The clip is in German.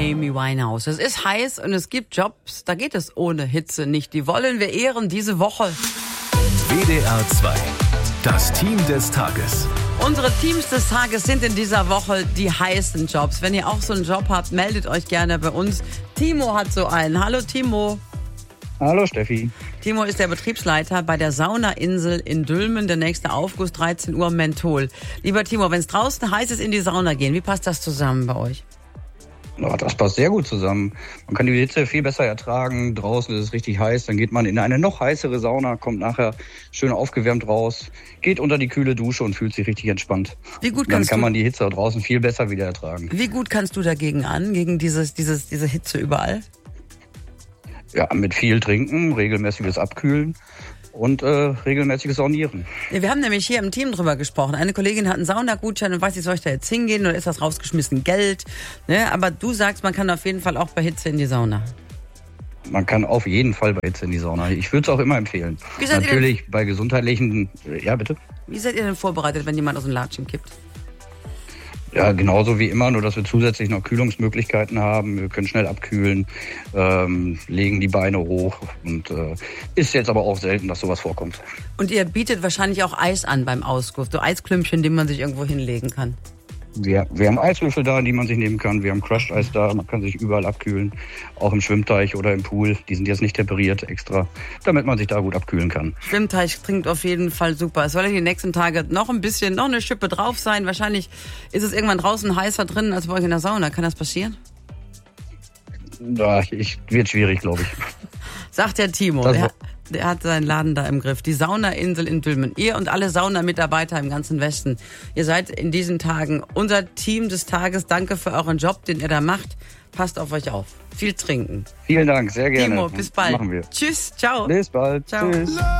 Amy Winehouse. Es ist heiß und es gibt Jobs, da geht es ohne Hitze nicht. Die wollen wir ehren diese Woche. WDR 2, das Team des Tages. Unsere Teams des Tages sind in dieser Woche die heißen Jobs. Wenn ihr auch so einen Job habt, meldet euch gerne bei uns. Timo hat so einen. Hallo Timo. Hallo Steffi. Timo ist der Betriebsleiter bei der Saunainsel in Dülmen. Der nächste Aufguss 13 Uhr Menthol. Lieber Timo, wenn es draußen heiß ist, in die Sauna gehen, wie passt das zusammen bei euch? Ja, das passt sehr gut zusammen. Man kann die Hitze viel besser ertragen. Draußen ist es richtig heiß. Dann geht man in eine noch heißere Sauna, kommt nachher schön aufgewärmt raus, geht unter die kühle Dusche und fühlt sich richtig entspannt. Wie gut dann kann man die Hitze draußen viel besser wieder ertragen. Wie gut kannst du dagegen an, gegen diese Hitze überall? Ja, mit viel Trinken, regelmäßiges Abkühlen und regelmäßiges Saunieren. Ja, wir haben nämlich hier im Team drüber gesprochen. Eine Kollegin hat einen Saunagutschein und weiß nicht, soll ich da jetzt hingehen oder ist das rausgeschmissen Geld? Ne? Aber du sagst, man kann auf jeden Fall auch bei Hitze in die Sauna. Man kann auf jeden Fall bei Hitze in die Sauna. Ich würde es auch immer empfehlen. Natürlich bei gesundheitlichen... Ja, bitte? Wie seid ihr denn vorbereitet, wenn jemand aus dem Latschen kippt? Ja, genauso wie immer, nur dass wir zusätzlich noch Kühlungsmöglichkeiten haben. Wir können schnell abkühlen, legen die Beine hoch und ist jetzt aber auch selten, dass sowas vorkommt. Und ihr bietet wahrscheinlich auch Eis an beim Ausguss, so Eisklümpchen, die man sich irgendwo hinlegen kann. Wir haben Eiswürfel da, die man sich nehmen kann. Wir haben Crushed Eis da, man kann sich überall abkühlen. Auch im Schwimmteich oder im Pool. Die sind jetzt nicht temperiert extra, damit man sich da gut abkühlen kann. Schwimmteich klingt auf jeden Fall super. Es soll in den nächsten Tagen noch eine Schippe drauf sein. Wahrscheinlich ist es irgendwann draußen heißer drin als bei euch in der Sauna. Kann das passieren? Wird schwierig, glaube ich. Sagt der Timo. Der hat seinen Laden da im Griff. Die Saunainsel in Dülmen. Ihr und alle Saunamitarbeiter im ganzen Westen. Ihr seid in diesen Tagen unser Team des Tages. Danke für euren Job, den ihr da macht. Passt auf euch auf. Viel trinken. Vielen Dank, sehr gerne. Timo, bis bald. Machen wir. Tschüss, ciao. Bis bald. Ciao. Tschüss.